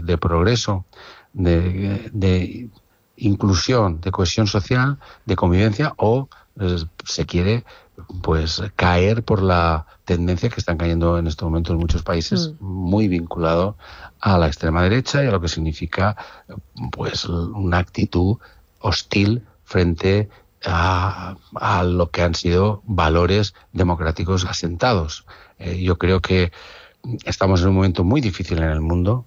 de progreso, de inclusión, de cohesión social, de convivencia, o se quiere pues caer por la tendencia que están cayendo en este momento en muchos países, muy vinculado a la extrema derecha y a lo que significa pues una actitud hostil frente a lo que han sido valores democráticos asentados. Yo creo que estamos en un momento muy difícil en el mundo.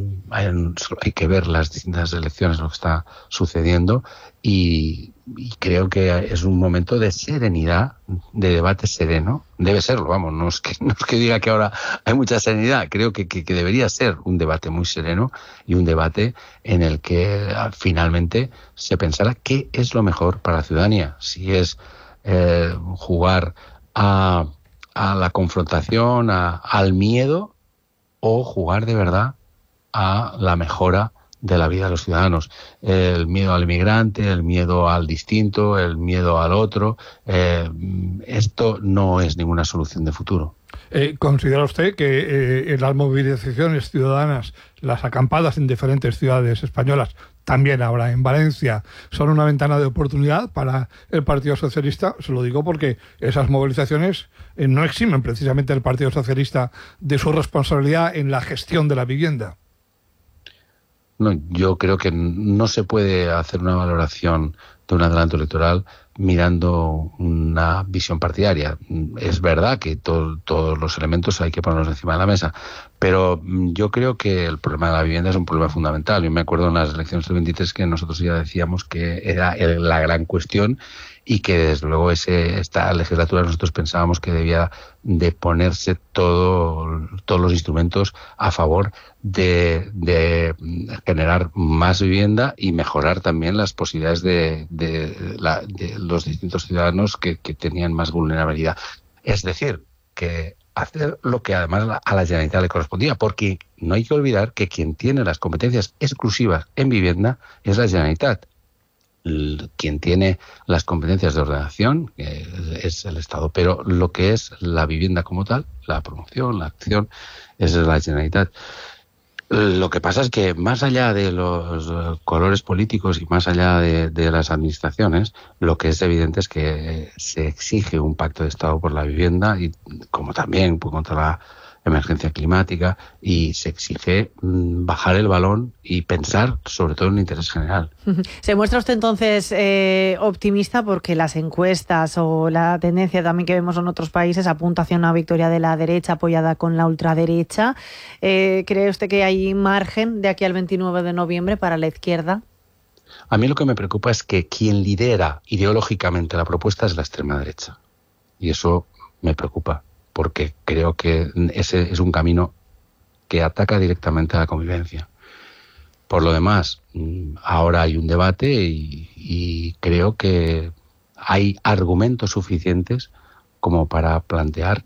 Hay que ver las distintas elecciones, lo que está sucediendo, y creo que es un momento de serenidad, de debate sereno. Debe serlo, vamos, no es que diga que ahora hay mucha serenidad. Creo que debería ser un debate muy sereno y un debate en el que finalmente se pensara qué es lo mejor para la ciudadanía. Si es jugar a la confrontación, al miedo, o jugar de verdad a la mejora de la vida de los ciudadanos. El miedo al inmigrante, el miedo al distinto, el miedo al otro, esto no es ninguna solución de futuro. ¿Considera usted que las movilizaciones ciudadanas, las acampadas en diferentes ciudades españolas, también ahora en Valencia, son una ventana de oportunidad para el Partido Socialista? Se lo digo porque esas movilizaciones no eximen precisamente al Partido Socialista de su responsabilidad en la gestión de la vivienda. No, yo creo que no se puede hacer una valoración de un adelanto electoral mirando una visión partidaria. Es verdad que todos los elementos hay que ponerlos encima de la mesa, pero yo creo que el problema de la vivienda es un problema fundamental. Yo me acuerdo en las elecciones del 23 que nosotros ya decíamos que era la gran cuestión, y que desde luego esta legislatura nosotros pensábamos que debía de ponerse todos los instrumentos a favor de generar más vivienda y mejorar también las posibilidades de los distintos ciudadanos que tenían más vulnerabilidad. Es decir, que hacer lo que además a la Generalitat le correspondía, porque no hay que olvidar que quien tiene las competencias exclusivas en vivienda es la Generalitat. Quien tiene las competencias de ordenación es el Estado, pero lo que es la vivienda como tal, la promoción, la acción, es la Generalitat. Lo que pasa es que más allá de los colores políticos y más allá de las administraciones, lo que es evidente es que se exige un pacto de Estado por la vivienda, y como también contra la emergencia climática, y se exige bajar el balón y pensar sobre todo en el interés general. ¿Se muestra usted entonces optimista porque las encuestas o la tendencia también que vemos en otros países apunta hacia una victoria de la derecha apoyada con la ultraderecha? ¿Cree usted que hay margen de aquí al 29 de noviembre para la izquierda? A mí lo que me preocupa es que quien lidera ideológicamente la propuesta es la extrema derecha, y eso me preocupa, porque creo que ese es un camino que ataca directamente a la convivencia. Por lo demás, ahora hay un debate y creo que hay argumentos suficientes como para plantear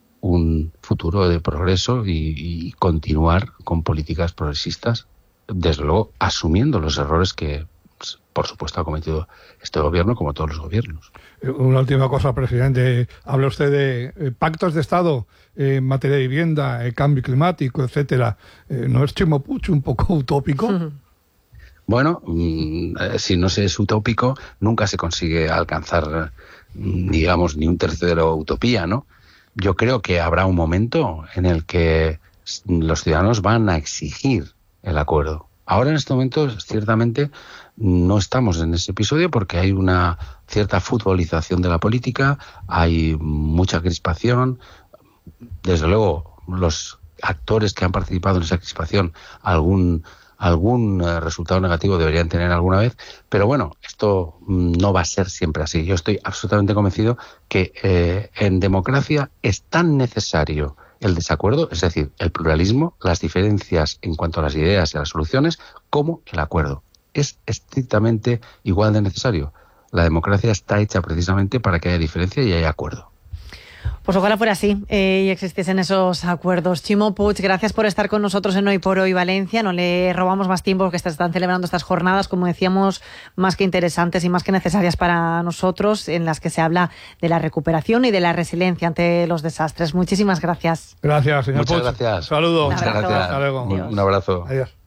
un futuro de progreso y continuar con políticas progresistas, desde luego asumiendo los errores que, por supuesto, ha cometido este gobierno, como todos los gobiernos. Una última cosa, presidente. Habla usted de pactos de Estado en materia de vivienda, cambio climático, etcétera. ¿No es Chimo Puig un poco utópico? Bueno, si no se es utópico, nunca se consigue alcanzar, digamos, ni un tercio de la utopía, ¿no? Yo creo que habrá un momento en el que los ciudadanos van a exigir el acuerdo. Ahora, en este momento, ciertamente, no estamos en ese episodio porque hay una cierta futbolización de la política, hay mucha crispación. Desde luego, los actores que han participado en esa crispación, algún resultado negativo deberían tener alguna vez, pero bueno, esto no va a ser siempre así. Yo estoy absolutamente convencido que en democracia es tan necesario el desacuerdo, es decir, el pluralismo, las diferencias en cuanto a las ideas y a las soluciones, como el acuerdo. Es estrictamente igual de necesario. La democracia está hecha precisamente para que haya diferencia y haya acuerdo. Pues ojalá fuera así y existiesen esos acuerdos. Chimo Puig, gracias por estar con nosotros en Hoy por Hoy Valencia. No le robamos más tiempo porque se están celebrando estas jornadas, como decíamos, más que interesantes y más que necesarias para nosotros, en las que se habla de la recuperación y de la resiliencia ante los desastres. Muchísimas gracias. Gracias, señor Puig. Muchas gracias. Saludos. Muchas gracias. Hasta luego. Un abrazo. Adiós.